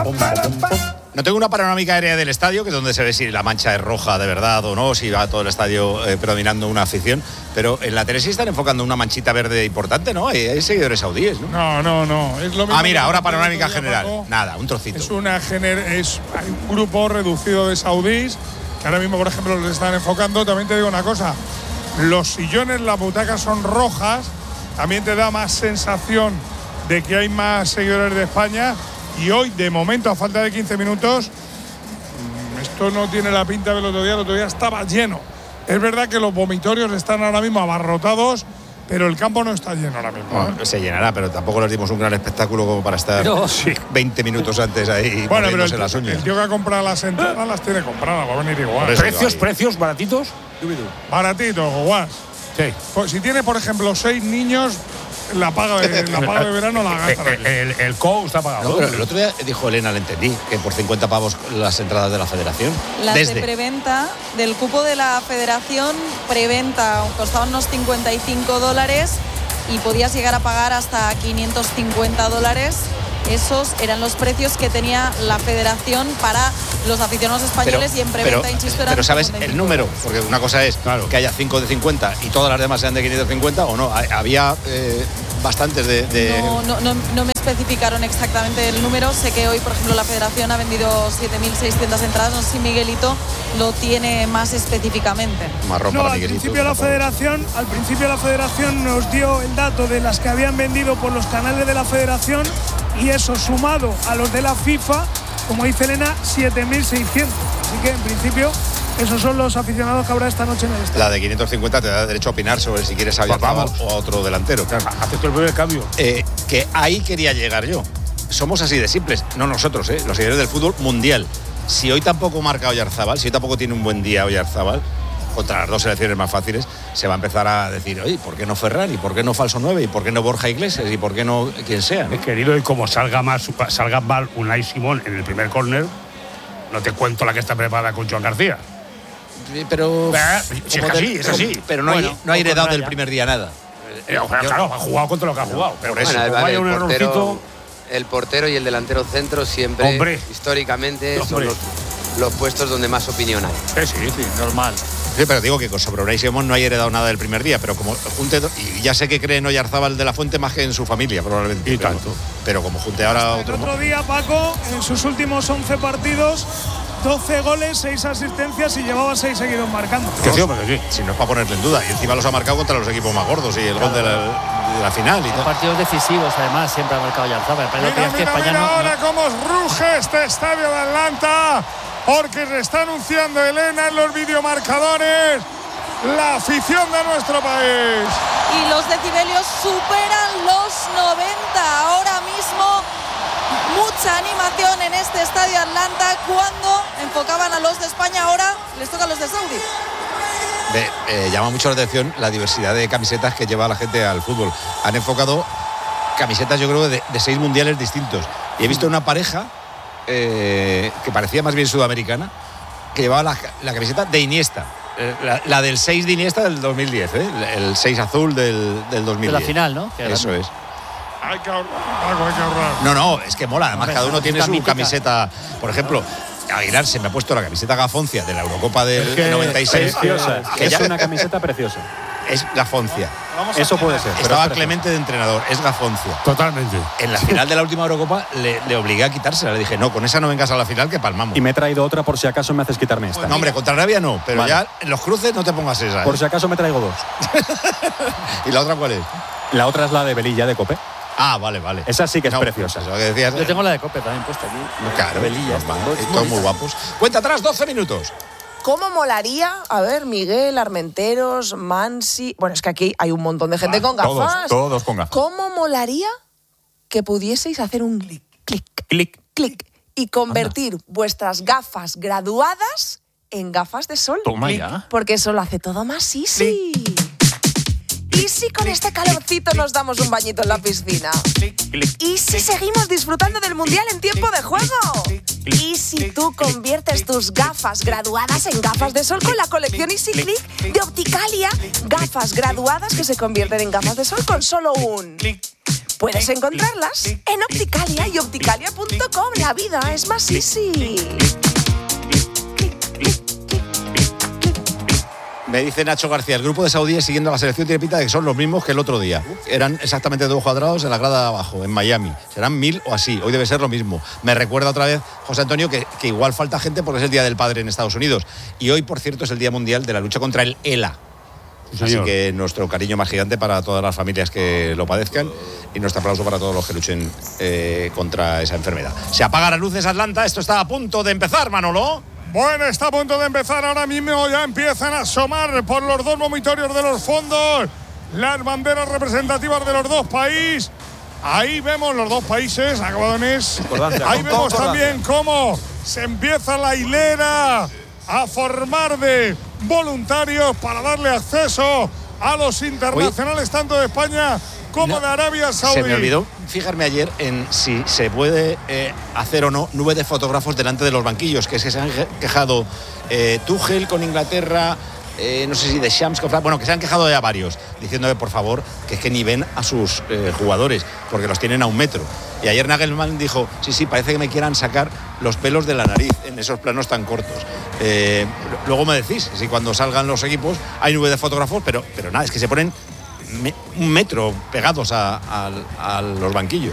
No tengo una panorámica aérea del estadio, que es donde se ve si la mancha es roja de verdad o no, si va todo el estadio predominando una afición, pero en la tele sí están enfocando una manchita verde importante, ¿no? Hay seguidores saudíes, ¿no? No, es lo mismo. Mira, ahora panorámica general. Nada, un trocito. Hay un grupo reducido de saudíes que ahora mismo, por ejemplo, les están enfocando. También te digo una cosa, los sillones, las butacas son rojas, también te da más sensación de que hay más seguidores de España. Y hoy, de momento, a falta de 15 minutos, esto no tiene la pinta del otro día. El otro día estaba lleno. Es verdad que los vomitorios están ahora mismo abarrotados, pero el campo no está lleno ahora mismo. Bueno, se llenará, pero tampoco les dimos un gran espectáculo como para estar 20 minutos antes ahí moviéndose las uñas. El tío que ha comprado las entradas las tiene compradas, va a venir igual. ¿Precios baratitos? Baratitos, guas. Sí. Pues si tiene, por ejemplo, 6 niños, la paga de verano la gasta. El COU está pagado. No, pero el otro día dijo Elena, le entendí, que por 50 pavos las entradas de la federación. Las de preventa, del cupo de la federación, preventa, costaban unos $55 y podías llegar a pagar hasta $550. Esos eran los precios que tenía la federación para los aficionados españoles y en preventa, insisto, eran. Pero ¿sabes el número? Porque una cosa es que haya 5 de 50 y todas las demás sean de 550 o no. Había bastantes de… No me especificaron exactamente el número. Sé que hoy, por ejemplo, la federación ha vendido 7.600 entradas. No sé si Miguelito lo tiene más específicamente. Al principio la federación nos dio el dato de las que habían vendido por los canales de la federación, y eso sumado a los de la FIFA, como dice Elena, 7.600. Así que en principio esos son los aficionados que habrá esta noche en el estadio. La de 550 te da derecho a opinar sobre si quieres a Oyarzabal o a otro delantero. Claro. Haces el primer cambio. Que ahí quería llegar yo. Somos así de simples, no nosotros, los seguidores del fútbol mundial. Si hoy tampoco marca Oyarzabal, si hoy tampoco tiene un buen día Oyarzabal, contra las dos selecciones más fáciles, se va a empezar a decir, oye, ¿por qué no Ferran? ¿Y por qué no Falso 9? ¿Y por qué no Borja Iglesias? ¿Y por qué no quien sea? ¿no? Querido, y como salga mal Unai Simón en el primer córner, no te cuento la que está preparada con Joan García. Pero… es así. Pero no hay heredado del primer día nada. Claro, ha jugado contra lo que ha jugado. Pero por eso, vaya un errorcito… El portero y el delantero centro siempre, históricamente, son los puestos donde más opinión hay. Sí, normal. Sí, pero digo que sobre Unai Simón no hay heredado nada del primer día, pero como junte… Y ya sé que cree en Oyarzabal de la Fuente más que en su familia, probablemente. Y tanto. Pero como junte ahora otro día, Paco, en sus últimos 11 partidos, 12 goles, 6 asistencias y llevaba 6 seguidos marcando. Que sí. Si no es para ponerle en duda. Y encima los ha marcado contra los equipos más gordos y el gol de la final. Y partidos decisivos, además, siempre ha marcado Oyarzabal. Mira ahora cómo ruge este estadio de Atlanta, porque se está anunciando Elena en los videomarcadores la afición de nuestro país. Y los decibelios superan los 90. Ahora mismo mucha animación en este estadio de Atlanta. Cuando enfocaban a los de España, ahora les toca a los de Saudi. Llama mucho la atención la diversidad de camisetas que lleva la gente al fútbol. Han enfocado camisetas, yo creo, de 6 mundiales distintos. Y he visto una pareja que parecía más bien sudamericana, que llevaba la camiseta de Iniesta. La del 6 de Iniesta del 2010, el 6 azul del 2010. De la final, ¿no? Eso es. Hay que ahorrar. No, es que mola. Además, cada uno tiene su camiseta. Por ejemplo, Aguilar se me ha puesto la camiseta gafoncia de la Eurocopa del 96. Preciosa. Es una camiseta preciosa. Es gafoncia. Eso puede ser. Estaba Clemente de entrenador, es gafoncia. Totalmente. En la final de la última Eurocopa le obligué a quitársela. Le dije, no, con esa no vengas a la final, que palmamos. Y me he traído otra por si acaso me haces quitarme esta. No, hombre, contra Arabia no, pero vale. Ya en los cruces no te pongas esa. Por si acaso me traigo 2. ¿Y la otra cuál es? La otra es la de Velilla de Cope. Ah, vale. Esa sí que es preciosa. Pues eso que decías, yo tengo la de Cope también puesta aquí. Claro, Velilla. Todos muy guapos. Cuenta atrás, 12 minutos. ¿Cómo molaría? A ver, Miguel, Armenteros, Mansi… Bueno, es que aquí hay un montón de gente con gafas. Todos con gafas. ¿Cómo molaría que pudieseis hacer un clic y convertir vuestras gafas graduadas en gafas de sol? Toma ya. Porque eso lo hace todo más easy. ¿Y si con este calorcito nos damos un bañito en la piscina? ¿Y si seguimos disfrutando del Mundial en tiempo de juego? ¿Y si tú conviertes tus gafas graduadas en gafas de sol con la colección Easy Click de Opticalia? Gafas graduadas que se convierten en gafas de sol con solo un… Puedes encontrarlas en Opticalia y opticalia.com. La vida es más easy. Me dice Nacho García, el grupo de saudíes siguiendo a la selección tiene pinta de que son los mismos que el otro día. Eran exactamente 2 cuadrados en la grada de abajo, en Miami. Serán 1000 o así. Hoy debe ser lo mismo. Me recuerda otra vez, José Antonio, que igual falta gente porque es el Día del Padre en Estados Unidos. Y hoy, por cierto, es el Día Mundial de la lucha contra el ELA. Sí, así que nuestro cariño más gigante para todas las familias que lo padezcan y nuestro aplauso para todos los que luchen contra esa enfermedad. Se apagan las luces, Atlanta. Esto está a punto de empezar, Manolo. Bueno, está a punto de empezar ahora mismo. Ya empiezan a asomar por los 2 vomitorios de los fondos las banderas representativas de los 2 países. Ahí vemos los 2 países, acabadones. Ahí vemos también cómo se empieza la hilera a formar de voluntarios para darle acceso a los internacionales, tanto de España como de Arabia Saudí. Se me olvidó fijarme ayer en si se puede hacer o no nube de fotógrafos delante de los banquillos, que es que se han quejado Tuchel con Inglaterra, no sé si de Shams, bueno, que se han quejado ya varios, diciendo que por favor, que es que ni ven a sus jugadores, porque los tienen a 1 metro. Y ayer Nagelsmann dijo, sí, parece que me quieran sacar los pelos de la nariz en esos planos tan cortos. Luego me decís, si cuando salgan los equipos hay nube de fotógrafos, pero nada, es que se ponen 1 metro pegados a los banquillos.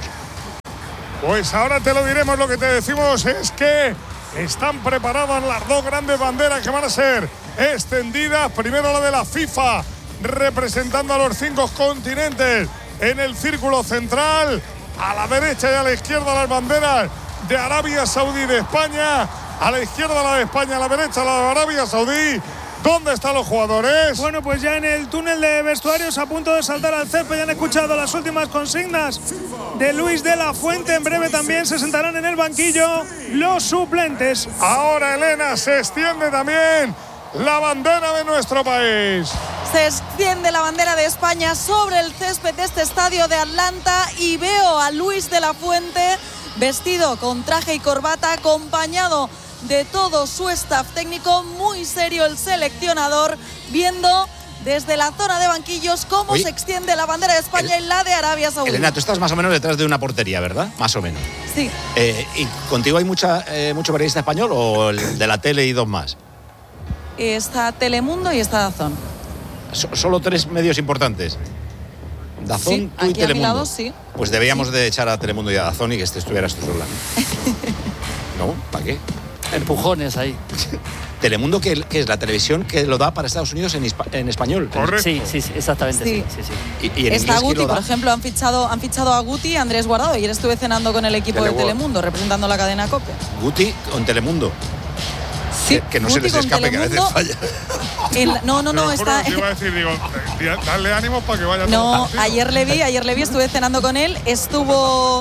Pues ahora te lo diremos. Lo que te decimos es que están preparadas las 2 grandes banderas que van a ser extendidas. Primero la de la FIFA, representando a los 5 continentes en el círculo central. A la derecha y a la izquierda las banderas de Arabia Saudí y de España. A la izquierda la de España, a la derecha la de Arabia Saudí. ¿Dónde están los jugadores? Bueno, pues ya en el túnel de vestuarios, a punto de saltar al césped. Ya han escuchado las últimas consignas de Luis de la Fuente. En breve también se sentarán en el banquillo los suplentes. Ahora, Elena, se extiende también la bandera de nuestro país. Se extiende la bandera de España sobre el césped de este estadio de Atlanta y veo a Luis de la Fuente vestido con traje y corbata, acompañado de todo su staff técnico, muy serio el seleccionador, viendo desde la zona de banquillos cómo se extiende la bandera de España y la de Arabia Saudí. Elena, tú estás más o menos detrás de una portería, ¿verdad? Más o menos. Sí. ¿Y contigo hay mucho periodista español o el de la tele y 2 más? Está Telemundo y está DAZN. Solo 3 medios importantes. DAZN, sí, tú y aquí Telemundo. A mi lado, sí. Pues deberíamos de echar a Telemundo y a DAZN y que estuvieras tú sola. ¿No? ¿Para qué? Empujones ahí. Telemundo, que es la televisión que lo da para Estados Unidos en español. Correcto. Sí, exactamente. Sí. ¿Y en está inglés, Guti, por ejemplo, han fichado a Guti y Andrés Guardado. Ayer estuve cenando con el equipo de Telemundo, representando la cadena COPE. Guti con Telemundo. Sí, que no se les escape, que a veces falla. No, está. Te iba a decir, darle ánimo para que vaya. No, ayer le vi, estuve cenando con él, estuvo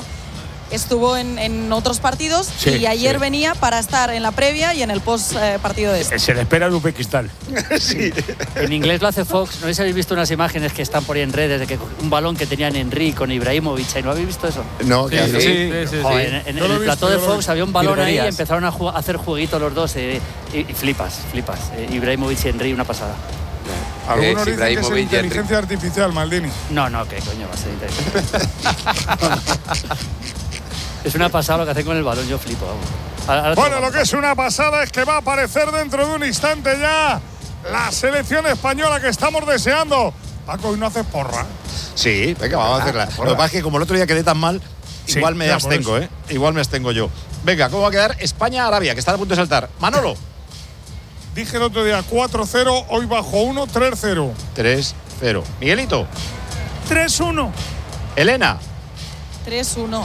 en otros partidos y ayer venía para estar en la previa y en el post partido de este. Se le espera el Uzbekistán. Sí. En inglés lo hace Fox. ¿No habéis visto unas imágenes que están por ahí en redes de que un balón que tenían Henry con Ibrahimovic? ¿No habéis visto eso? No, sí. En el plató de Fox había un balón ahí y empezaron a hacer jueguito los dos y flipas. Ibrahimovic y Henry, una pasada. Algunos dicen que es inteligencia artificial, Maldini. No, ¿qué coño va a ser inteligencia? Es una pasada lo que hacen con el balón, yo flipo. Bueno, lo que es una pasada es que va a aparecer dentro de un instante ya la selección española que estamos deseando. Paco, ¿y no haces porra? Sí, venga, vamos a hacerla. Lo que pasa es que como el otro día quedé tan mal, igual me abstengo, Igual me abstengo yo. Venga, ¿cómo va a quedar España-Arabia, que está a punto de saltar? Manolo. Dije el otro día 4-0, hoy bajo 1, 3-0. 3-0. Miguelito. 3-1. Elena. 3-1.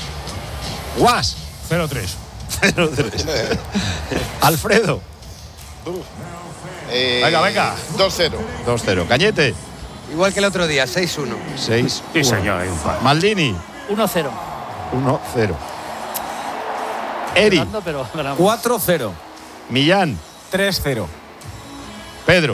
Guas. 0-3. 0-3. Alfredo. Venga. 2-0. 2-0. Cañete. Igual que el otro día, 6-1. 6-1. Sí, señor. Maldini. 1-0. 1-0. Eri. 4-0. Millán. 3-0. Pedro.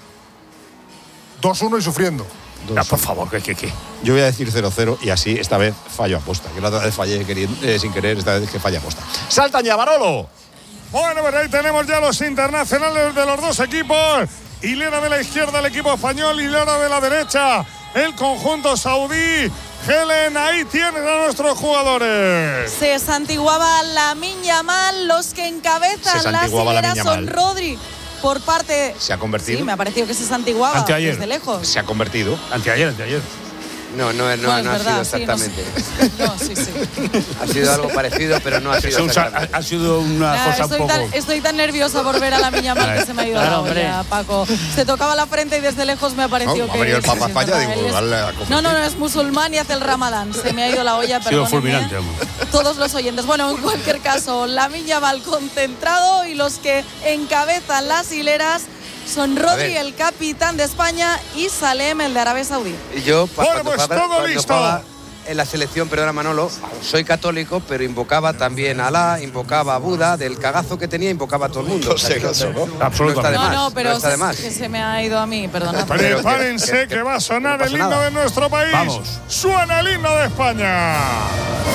2-1 y sufriendo. Por favor, ¿qué? Yo voy a decir 0-0 y así esta vez fallo aposta. Que la otra vez fallé sin querer, esta vez que falla aposta. ¡Saltan ya, Manolo! Bueno, pues ahí tenemos ya los internacionales de los 2 equipos. Hilera de la izquierda el equipo español, hilera de la derecha el conjunto saudí. Helen, ahí tienes a nuestros jugadores. Se santiguaba Lamine Yamal, los que encabezan las hileras son Rodri. Por parte. ¿Se ha convertido? Sí, me ha parecido que se santiguaba Anteayer. desde lejos. Se ha convertido. Anteayer. No ha sido exactamente. Ha sido algo parecido, pero no ha sido exactamente. Ha sido una cosa un poco. Estoy tan nerviosa por ver a la Yamal que se me ha ido la olla, Paco. Se tocaba la frente y desde lejos me ha parecido que. Ha venido el Papa España, No, es musulmán y hace el Ramadán. Se me ha ido la olla, perdónenme. Ha sido fulminante, todos los oyentes. Bueno, en cualquier caso, Lamine Yamal concentrado y los que encabezan las hileras son Rodri, el capitán de España, y Salem, el de Arabia Saudí. Yo, cuando jugaba en la selección, perdona Manolo, soy católico, pero invocaba también a Alá, invocaba a Buda, del cagazo que tenía, invocaba a todo el mundo. Absolutamente. Pero que se me ha ido a mí, perdona. Prepárense que va a sonar el himno de nuestro país. Vamos. Suena el himno de España.